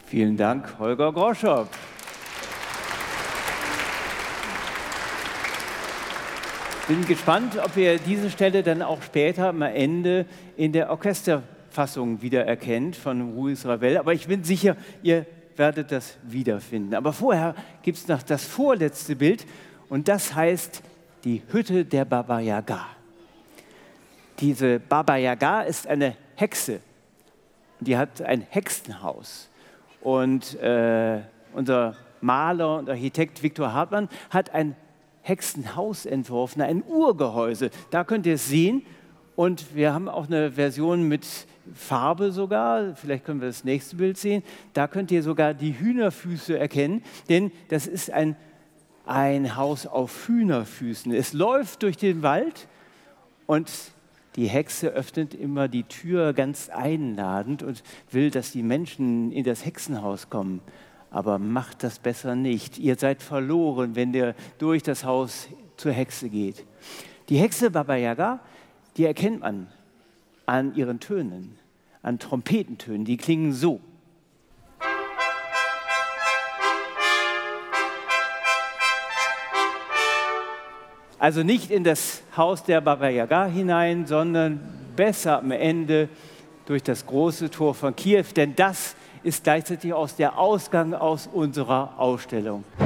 Vielen Dank, Holger Groschow. Bin gespannt, ob ihr diese Stelle dann auch später am Ende in der Orchesterfassung wiedererkennt von Ruiz Ravel. Aber ich bin sicher, ihr werdet das wiederfinden. Aber vorher gibt es noch das vorletzte Bild und das heißt die Hütte der Baba Yaga. Diese Baba Yaga ist eine Hexe. Die hat ein Hexenhaus. Und unser Maler und Architekt Viktor Hartmann hat ein Hexenhaus entworfen, ein Urgehäuse. Da könnt ihr es sehen. Und wir haben auch eine Version mit Farbe sogar. Vielleicht können wir das nächste Bild sehen. Da könnt ihr sogar die Hühnerfüße erkennen, denn das ist ein Haus auf Hühnerfüßen. Es läuft durch den Wald und die Hexe öffnet immer die Tür ganz einladend und will, dass die Menschen in das Hexenhaus kommen. Aber macht das besser nicht. Ihr seid verloren, wenn ihr durch das Haus zur Hexe geht. Die Hexe Baba Yaga, die erkennt man an ihren Tönen, an Trompetentönen. Die klingen so. Also nicht in das Haus der Baba Yaga hinein, sondern besser am Ende durch das große Tor von Kiew, denn das ist gleichzeitig auch der Ausgang aus unserer Ausstellung.